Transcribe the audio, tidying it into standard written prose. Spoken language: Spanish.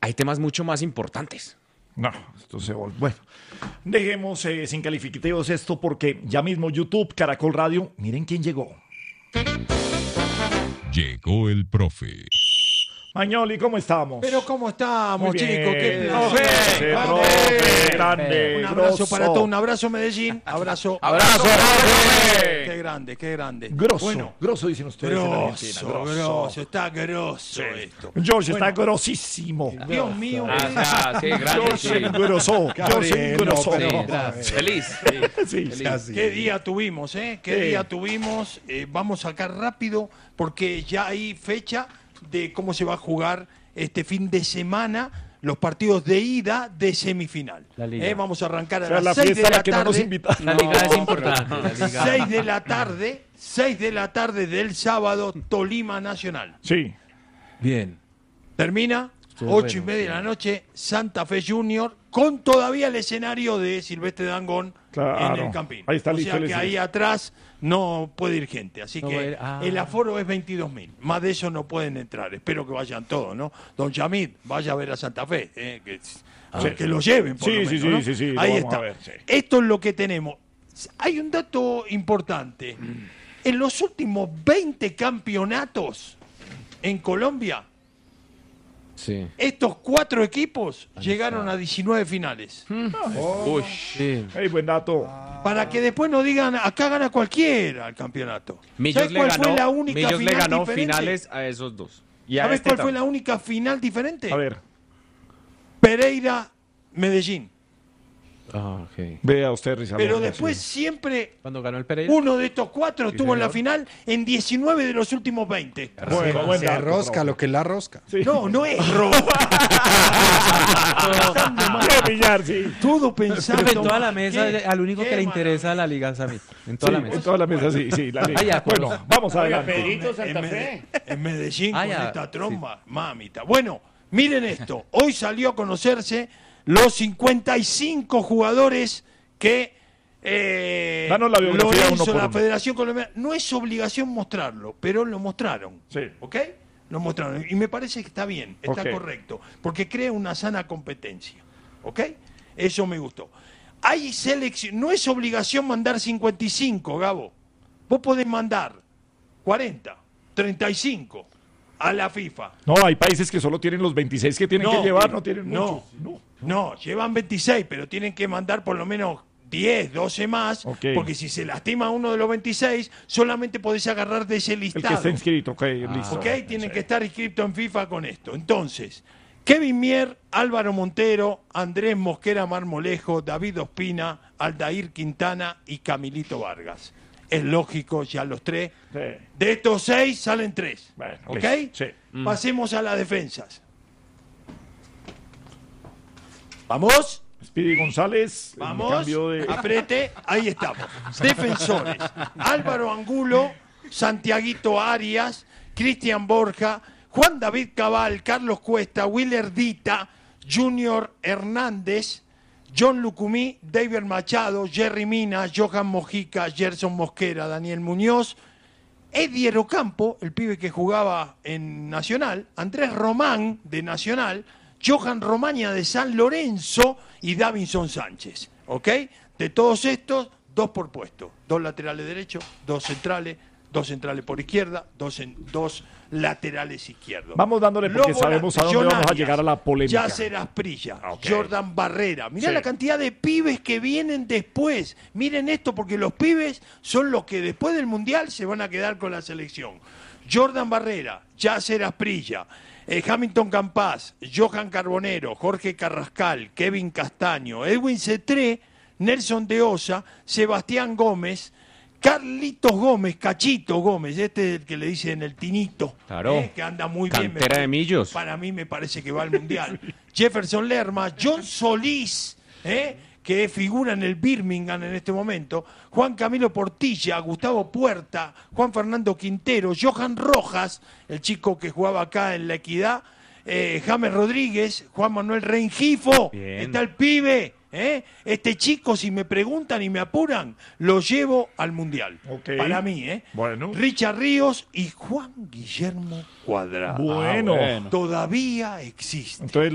hay temas mucho más importantes. No, esto se volvió. Bueno, dejemos sin calificativos esto porque ya mismo YouTube, Caracol Radio, miren quién llegó. Llegó el profe. Mañoli, ¿cómo estamos? Pero ¿cómo estamos, Muy bien. chicos? ¡Qué Profe, placer! grande, Un abrazo grosso. para todos, un abrazo Medellín, abrazo. ¡Abrazo, profe! ¡Qué grande, qué grande! Grosso, Bueno, grosso dicen ustedes en Argentina. grosso, está grosso esto. George está grosísimo. Dios mío, Sí, gracias. George engrosó. George engrosó. Feliz. Sí, qué día tuvimos, ¿eh? Qué Sí. día tuvimos. Vamos a sacar rápido porque ya hay fecha de cómo se va a jugar este fin de semana los partidos de ida de semifinal. La Liga. Vamos a arrancar a O sea, la las 6 de fiesta a la la que no nos tarde. invitaron. La liga es importante. La liga. 6 de la tarde del sábado, Tolima Nacional. Sí. Bien. Termina, Sí, 8:30 bueno, de la noche, Santa Fe Junior, con todavía el escenario de Silvestre Dangond Claro. en el Campín. Ahí está o listo sea el que escenario. ahí atrás no puede ir gente, así No que va a ir- ah. el aforo es 22.000. Más de eso no pueden entrar. Espero que vayan todos, ¿no? Don Yamid, vaya a ver a Santa Fe, que lo lleven por Sí, lo sí, menos, sí, ¿no? sí, lo Ahí vamos está. a ver, sí. Esto es lo que tenemos. Hay un dato importante. En los últimos 20 campeonatos en Colombia, Sí. estos 4 equipos llegaron a 19 finales. Uy. Sí. Hey, buen dato. Para que después no digan, acá gana cualquiera el campeonato. Millos ¿Sabes le cuál fue la ganó, única Millos le final ganó diferente? finales a esos dos. Y a ¿Sabes este cuál fue también. la única final diferente? A ver, Pereira, Medellín. Ah, ok. vea usted, Rizardo. Pero después siempre Cuando ganó el Pereira. uno de estos 4 estuvo en la señor. final en 19 de los últimos 20. Bueno, buen Se dato, rosca profe. lo que es la rosca. Sí. No, no es robo. Qué billar, sí. Todo pensando. En toda la mesa, ¿Qué? al único ¿Qué que le maravilla? interesa la liga es a mí. En toda la Sí, mesa. en toda la mesa, sí, sí. La liga. Ah, ya, Bueno, Carlos. vamos adelante. Pedrito Santa En Fe. En Medellín Ah, con ya, esta tromba, mamita. Bueno, miren esto. Hoy salió a conocerse los 55 jugadores que Danos la biografía uno Lorenzo, por la uno. Federación Colombiana, no es obligación mostrarlo, pero lo mostraron. Sí. ¿Ok? Lo mostraron. Y me parece que está bien, está Ok. correcto, porque crea una sana competencia. ¿Ok? Eso me gustó. Hay selección, no es obligación mandar 55, Gabo. Vos podés mandar 40, 35 a la FIFA. No, hay países que solo tienen los 26 que tienen que llevar, no tienen muchos. No, llevan 26, pero tienen que mandar por lo menos 10, 12 más, Ok. porque si se lastima uno de los 26, solamente podés agarrar de ese El listado. que está inscrito, ok, listo. ¿Ok? Tienen que estar inscritos en FIFA con esto. Entonces, Kevin Mier, Álvaro Montero, Andrés Mosquera Marmolejo, David Ospina, Aldair Quintana y Camilito Vargas. Es lógico, ya los 3. Sí. De estos 6 salen 3. Bueno, ¿Ok? listo, sí. Pasemos a las defensas. ¿Vamos? Speedy González, en Vamos, cambio de... aprete, ahí estamos. Defensores, Álvaro Angulo, Santiaguito Arias, Cristian Borja, Juan David Cabal, Carlos Cuesta, Willer Dita, Junior Hernández, John Lucumí, David Machado, Jerry Mina, Johan Mojica, Gerson Mosquera, Daniel Muñoz, Eddie Ocampo, el pibe que jugaba en Nacional, Andrés Román de Nacional, Johan Romaña de San Lorenzo y Davinson Sánchez. ¿Ok? De todos estos, 2 por puesto. 2 laterales derechos, 2 centrales por izquierda, 2 laterales izquierdos. Vamos dándole porque Los sabemos a volantes, dónde John vamos a Arias, llegar a la polémica. Yasser Asprilla, Ok. Jordan Barrera. Mirá Sí. la cantidad de pibes que vienen después. Miren esto, porque los pibes son los que después del Mundial se van a quedar con la selección. Jordan Barrera, Yasser Asprilla, Hamilton Campás, Johan Carbonero, Jorge Carrascal, Kevin Castaño, Edwin Cetré, Nelson de Osa, Sebastián Gómez, Carlitos Gómez, Cachito Gómez, este es el que le dicen el Tinito, Claro. que anda muy bien. Cantera de Millos. Para mí me parece que va al Mundial. Jefferson Lerma, John Solís, que figura en el Birmingham en este momento, Juan Camilo Portilla, Gustavo Puerta, Juan Fernando Quintero, Johan Rojas, el chico que jugaba acá en La Equidad, James Rodríguez, Juan Manuel Rengifo, Bien. está el pibe. Este chico, si me preguntan y me apuran, lo llevo al Mundial. Ok. Para mí, Bueno. Richard Ríos y Juan Guillermo Cuadrado. Bueno. Todavía existe. Entonces